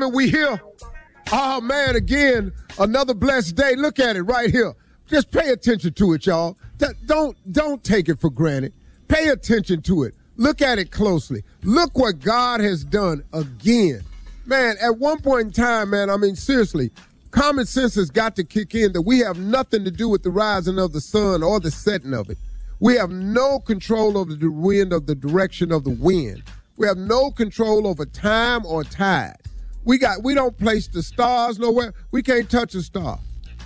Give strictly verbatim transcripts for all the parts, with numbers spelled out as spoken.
gentlemen, we here. Oh, man, again, another blessed day. Look at it right here. Just pay attention to it, y'all. Don't, don't take it for granted. Pay attention to it. Look at it closely. Look what God has done again. Man, at one point in time, man, I mean, seriously, common sense has got to kick in that we have nothing to do with the rising of the sun or the setting of it. We have no control over the wind of the direction of the wind. We have no control over time or tide. We got we don't place the stars nowhere. We can't touch a star.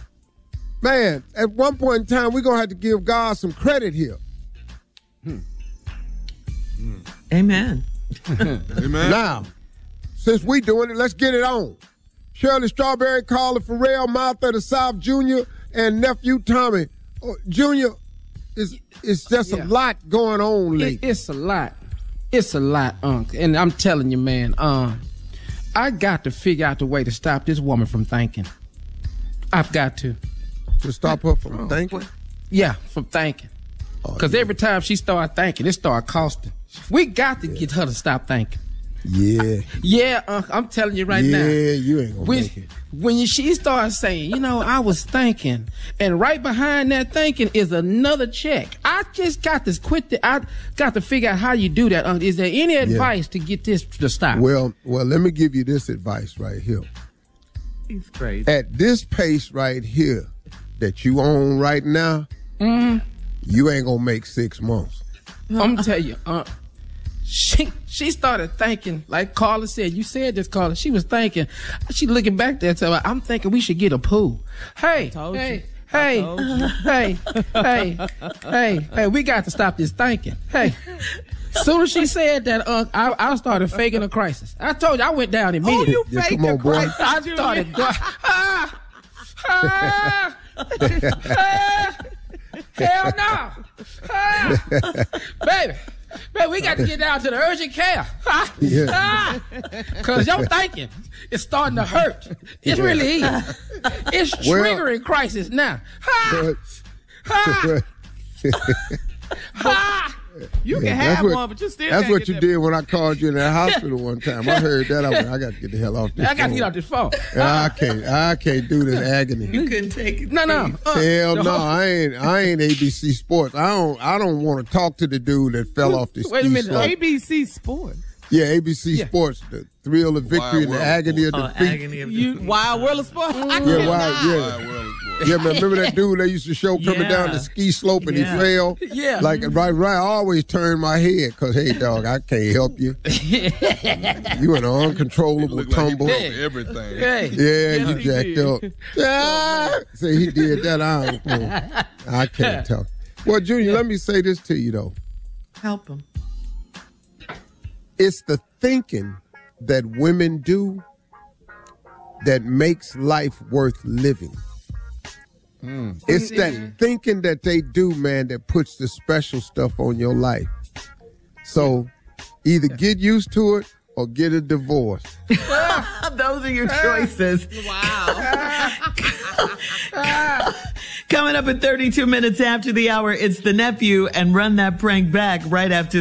Man, at one point in time, we're going to have to give God some credit here. Hmm. Hmm. Amen. Amen. Now, since we doing it, let's get it on. Shirley Strawberry, Carla Farrell, Martha the South Junior, and nephew Tommy. Oh, Junior, it's, it's just yeah. a lot going on lately. It, it's a lot. It's a lot, Unc. And I'm telling you, man, um, I got to figure out the way to stop this woman from thinking. I've got to. To stop her from oh, thinking? Yeah, from thinking. Because oh, yeah. every time she start thinking, it start costing. We got to yeah. get her to stop thinking. Yeah. Yeah, Unc, I'm telling you right yeah, now. Yeah, you ain't gonna when, make it. When she starts saying, you know, I was thinking, and right behind that thinking is another check. I just got to quit. The, I got to figure out how you do that. Unc. Is there any advice yeah. to get this to stop? Well, well, let me give you this advice right here. He's crazy. At this pace right here that you on right now, mm-hmm. you ain't gonna make six months. I'm gonna tell you, uh, she she started thinking, like Carla said. You said this, Carla. She was thinking. She looking back there, telling I'm thinking we should get a pool. Hey, hey, hey, hey, hey, hey, hey, we got to stop this thinking. Hey. As soon as she said that, uh, I, I started faking a crisis. I told you, I went down immediately. Oh, you faked a crisis. I started going, ah, ah, ah, hell no. Ah, baby, baby, we got to get down to the urgent care. Ah, yeah. ah, Cause your thinking is starting to hurt. It really is. It's well, triggering crisis now. Ah, ah, ah. You yeah, can have what, one, but you still That's can't what get you that did when I called you in that hospital one time. I heard that. I went, I got to get the hell off this I got phone. to get off this phone. I can't. I can't do this agony. You couldn't take it. No, no. Uh, hell no. no. I ain't. I ain't A B C Sports. I don't. I don't want to talk to the dude that fell off this. Wait a minute. slope. A B C Sports. Yeah, A B C yeah. Sports. The thrill of victory and the agony of oh, defeat. Agony of you, Wild World of Sport. Yeah, wild. Yeah. Wild World of Sport. Yeah, man, remember that dude they used to show coming yeah. down the ski slope and yeah. he fell? Yeah. Like, right, right, I always turn my head because, hey, dog, I can't help you. You in an uncontrollable tumble. Like he broke everything. Hey. Yeah, Yes, you he jacked did. up. Ah, say he did that. I, don't, I can't tell. Well, Junior, let me say this to you, though. Help him. It's the thinking that women do that makes life worth living. Mm. It's that thinking that they do, man, that puts the special stuff on your life. So either get used to it or get a divorce. Those are your choices. Wow. Coming up at thirty-two minutes after the hour, it's the nephew, and Run That Prank Back right after